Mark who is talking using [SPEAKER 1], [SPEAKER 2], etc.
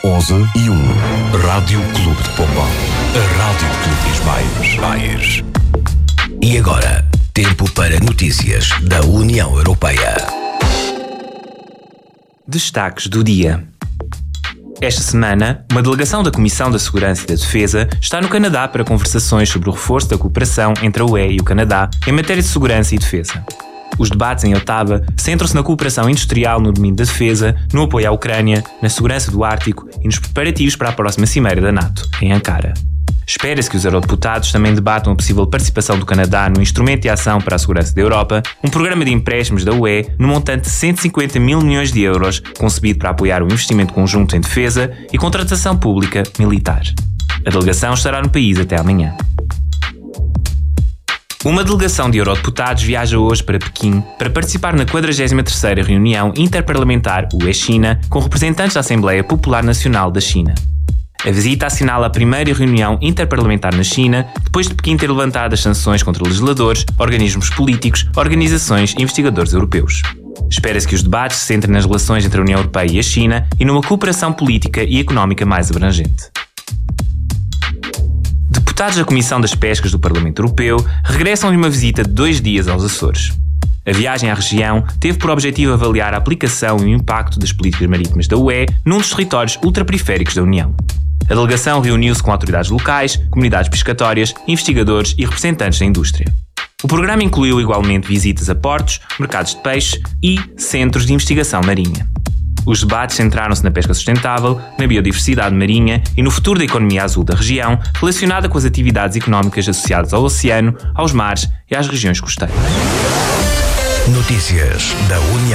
[SPEAKER 1] 11 e 1. Rádio Clube de Pombal. A Rádio que lhe diz mais.
[SPEAKER 2] E agora, tempo para notícias da União Europeia.
[SPEAKER 3] Destaques do dia. Esta semana, uma delegação da Comissão da Segurança e da Defesa está no Canadá para conversações sobre o reforço da cooperação entre a UE e o Canadá em matéria de segurança e defesa. Os debates em Ottawa centram-se na cooperação industrial no domínio da defesa, no apoio à Ucrânia, na segurança do Ártico e nos preparativos para a próxima cimeira da NATO, em Ankara. Espera-se que os eurodeputados também debatam a possível participação do Canadá no Instrumento de Ação para a Segurança da Europa, um programa de empréstimos da UE no montante de 150 mil milhões de euros, concebido para apoiar o investimento conjunto em defesa e contratação pública militar. A delegação estará no país até amanhã. Uma delegação de eurodeputados viaja hoje para Pequim para participar na 43ª reunião interparlamentar UE-China com representantes da Assembleia Popular Nacional da China. A visita assinala a primeira reunião interparlamentar na China, depois de Pequim ter levantado as sanções contra legisladores, organismos políticos, organizações e investigadores europeus. Espera-se que os debates se centrem nas relações entre a União Europeia e a China e numa cooperação política e económica mais abrangente. Deputados da Comissão das Pescas do Parlamento Europeu regressam de uma visita de 2 dias aos Açores. A viagem à região teve por objetivo avaliar a aplicação e o impacto das políticas marítimas da UE num dos territórios ultraperiféricos da União. A delegação reuniu-se com autoridades locais, comunidades pescatórias, investigadores e representantes da indústria. O programa incluiu igualmente visitas a portos, mercados de peixe e centros de investigação marinha. Os debates centraram-se na pesca sustentável, na biodiversidade marinha e no futuro da economia azul da região, relacionada com as atividades económicas associadas ao oceano, aos mares e às regiões costeiras.
[SPEAKER 2] Notícias da União